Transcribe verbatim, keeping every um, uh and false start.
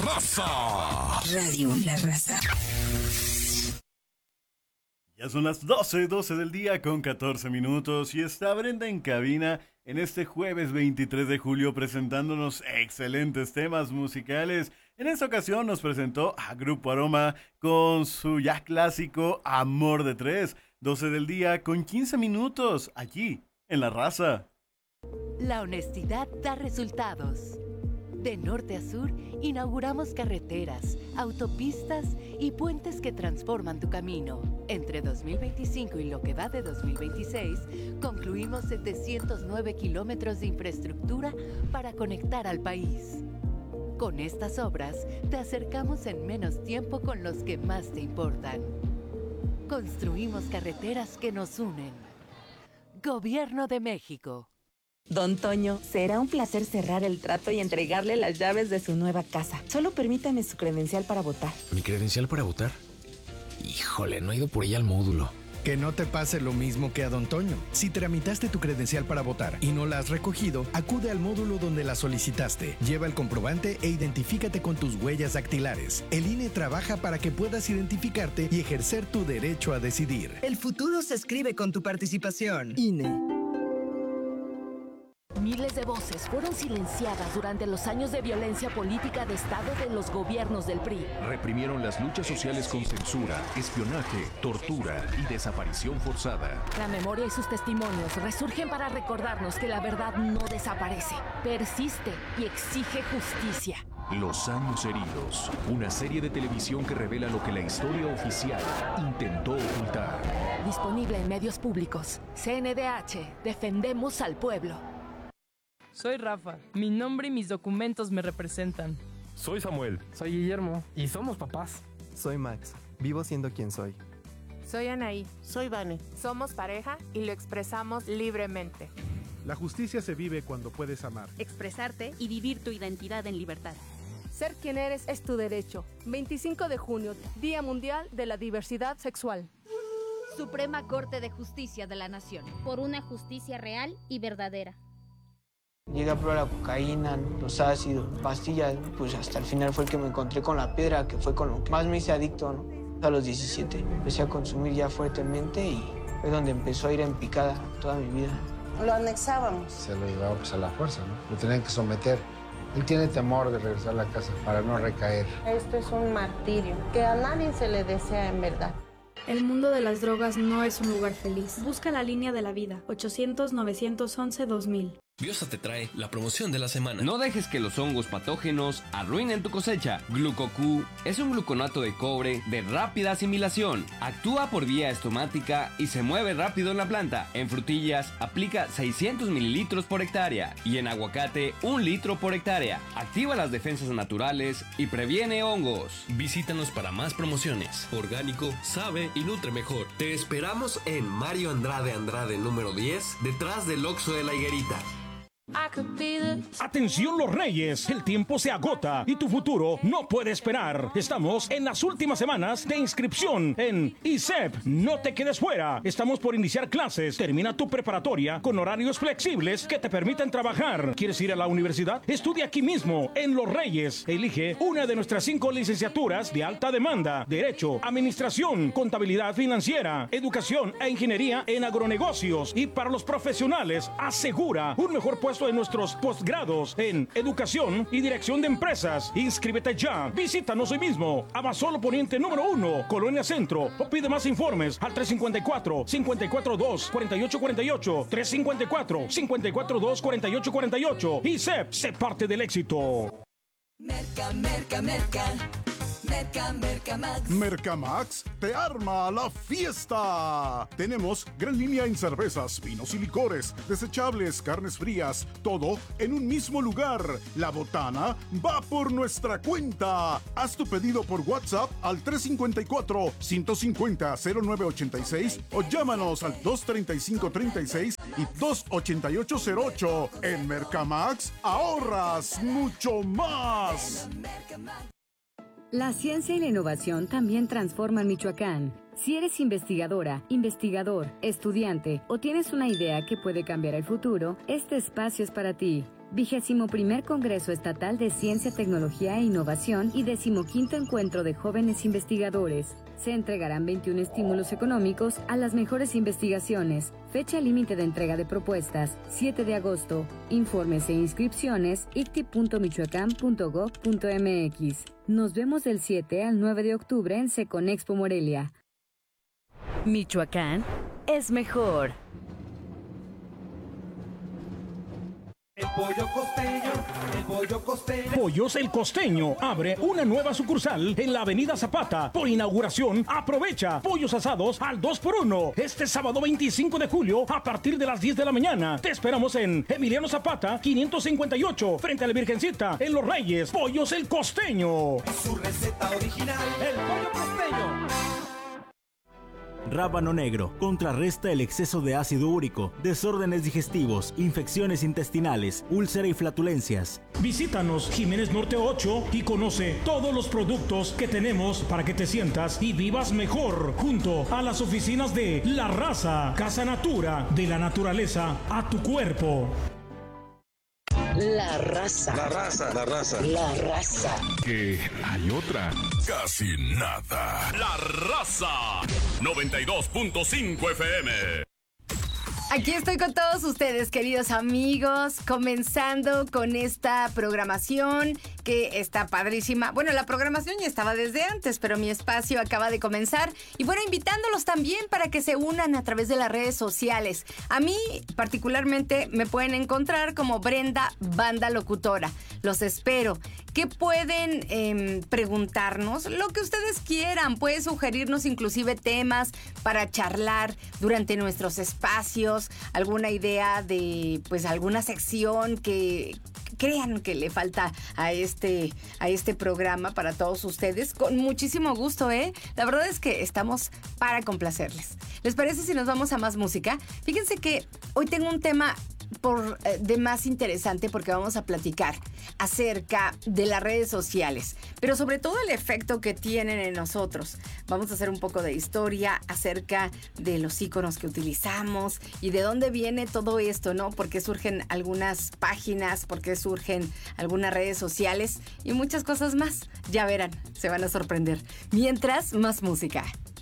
Raza. Radio La Raza. Ya son las doce, doce del día con catorce minutos y está Brenda en cabina en este jueves veintitrés de julio presentándonos excelentes temas musicales. En esta ocasión nos presentó a Grupo Aroma con su ya clásico Amor de Tres. doce del día con quince minutos aquí en La Raza. La honestidad da resultados. De norte a sur, inauguramos carreteras, autopistas y puentes que transforman tu camino. Entre dos mil veinticinco y lo que va de dos mil veintiséis, concluimos setecientos nueve kilómetros de infraestructura para conectar al país. Con estas obras, te acercamos en menos tiempo con los que más te importan. Construimos carreteras que nos unen. Gobierno de México. Don Toño, será un placer cerrar el trato y entregarle las llaves de su nueva casa. Solo permítame su credencial para votar. ¿Mi credencial para votar? Híjole, no he ido por ella al módulo. Que no te pase lo mismo que a Don Toño. Si tramitaste tu credencial para votar y no la has recogido, acude al módulo donde la solicitaste. Lleva el comprobante e identifícate con tus huellas dactilares. El I N E trabaja para que puedas identificarte y ejercer tu derecho a decidir. El futuro se escribe con tu participación. I N E. Miles de voces fueron silenciadas durante los años de violencia política de Estado de los gobiernos del P R I. Reprimieron las luchas sociales con censura, espionaje, tortura y desaparición forzada. La memoria y sus testimonios resurgen para recordarnos que la verdad no desaparece, persiste y exige justicia. Los años heridos, una serie de televisión que revela lo que la historia oficial intentó ocultar. Disponible en medios públicos. C N D H, defendemos al pueblo. Soy Rafa, mi nombre y mis documentos me representan. Soy Samuel. Soy Guillermo. Y somos papás. Soy Max, vivo siendo quien soy. Soy Anaí. Soy Vane. Somos pareja y lo expresamos libremente. La justicia se vive cuando puedes amar, expresarte y vivir tu identidad en libertad. Ser quien eres es tu derecho. veinticinco de junio, Día Mundial de la Diversidad Sexual. Suprema Corte de Justicia de la Nación. Por una justicia real y verdadera. Llegué a probar la cocaína, los ácidos, pastillas, pues hasta el final fue el que me encontré con la piedra, que fue con lo que más me hice adicto, ¿no? A los diecisiete empecé a consumir ya fuertemente y fue donde empezó a ir en picada toda mi vida. Lo anexábamos. Se lo llevaba pues a la fuerza, ¿no? Lo tenían que someter. Él tiene temor de regresar a la casa para no recaer. Esto es un martirio que a nadie se le desea en verdad. El mundo de las drogas no es un lugar feliz. Busca la línea de la vida. ochocientos, novecientos once, dos mil. Biosa te trae la promoción de la semana. No dejes que los hongos patógenos arruinen tu cosecha. GlucoQ es un gluconato de cobre de rápida asimilación. Actúa por vía estomática y se mueve rápido en la planta. En frutillas aplica seiscientos mililitros por hectárea y en aguacate un litro por hectárea. Activa las defensas naturales y previene hongos. Visítanos para más promociones. Orgánico, sabe y nutre mejor. Te esperamos en Mario Andrade Andrade número diez, detrás del Oxxo de la Higuerita. Atención los reyes, el tiempo se agota y tu futuro no puede esperar. Estamos en las últimas semanas de inscripción en I S E P. No te quedes fuera. Estamos por iniciar clases. Termina tu preparatoria con horarios flexibles que te permitan trabajar. ¿Quieres ir a la universidad? Estudia aquí mismo en Los Reyes. Elige una de nuestras cinco licenciaturas de alta demanda: Derecho, Administración, Contabilidad Financiera, Educación e Ingeniería en Agronegocios. Y para los profesionales, asegura un mejor puesto en nuestros posgrados en Educación y Dirección de Empresas. Inscríbete ya. Visítanos hoy mismo. Abasolo Poniente número uno, Colonia Centro. O pide más informes al tres cinco cuatro, cinco cuatro dos, cuatro ocho cuatro ocho. tres cinco cuatro, cinco cuatro dos, cuatro ocho cuatro ocho. I S E P, sé parte del éxito. Merca, merca, merca. Merca, Mercamax. Mercamax te arma la fiesta. Tenemos gran línea en cervezas, vinos y licores, desechables, carnes frías, todo en un mismo lugar. La botana va por nuestra cuenta. Haz tu pedido por WhatsApp al tres cinco cuatro, cinco cinco cero, cero nueve ocho seis o llámanos al dos tres cinco tres seis y dos ocho ocho cero ocho. En Mercamax ahorras mucho más. La ciencia y la innovación también transforman Michoacán. Si eres investigadora, investigador, estudiante o tienes una idea que puede cambiar el futuro, este espacio es para ti. Vigésimo primer Congreso Estatal de Ciencia, Tecnología e Innovación y decimoquinto Encuentro de Jóvenes Investigadores. Se entregarán veintiún estímulos económicos a las mejores investigaciones. Fecha límite de entrega de propuestas, siete de agosto. Informes e inscripciones, i c t i punto michoacán punto gob punto m x. Nos vemos del siete al nueve de octubre en Seconexpo Morelia. Michoacán es mejor. El pollo costeño, el pollo costeño. Pollos El Costeño abre una nueva sucursal en la avenida Zapata. Por inauguración, aprovecha pollos asados al dos por uno. Este sábado veinticinco de julio a partir de las diez de la mañana. Te esperamos en Emiliano Zapata, quinientos cincuenta y ocho, frente a la Virgencita, en Los Reyes. Pollos El Costeño. Su receta original, el pollo costeño. Rábano negro contrarresta el exceso de ácido úrico, desórdenes digestivos, infecciones intestinales, úlcera y flatulencias. Visítanos Jiménez Norte ocho y conoce todos los productos que tenemos para que te sientas y vivas mejor junto a las oficinas de La Raza, Casa Natura, de la naturaleza a tu cuerpo. La raza. La raza. La raza. La raza. Que hay otra. Casi nada. La raza. noventa y dos punto cinco F M. Aquí estoy con todos ustedes, queridos amigos, comenzando con esta programación que está padrísima. Bueno, la programación ya estaba desde antes, pero mi espacio acaba de comenzar. Y bueno, invitándolos también para que se unan a través de las redes sociales. A mí, particularmente, me pueden encontrar como Brenda Banda Locutora. Los espero. ¿Qué pueden eh, preguntarnos? Lo que ustedes quieran. Pueden sugerirnos inclusive temas para charlar durante nuestros espacios. Alguna idea de, pues, alguna sección que crean que le falta a este, a este programa para todos ustedes. Con muchísimo gusto, ¿eh? La verdad es que estamos para complacerles. ¿Les parece si nos vamos a más música? Fíjense que hoy tengo un tema por eh, de más interesante porque vamos a platicar acerca de las redes sociales, pero sobre todo el efecto que tienen en nosotros. Vamos a hacer un poco de historia acerca de los íconos que utilizamos y de dónde viene todo esto, ¿no? Por qué surgen algunas páginas, por qué surgen algunas redes sociales y muchas cosas más. Ya verán, se van a sorprender. Mientras, más música.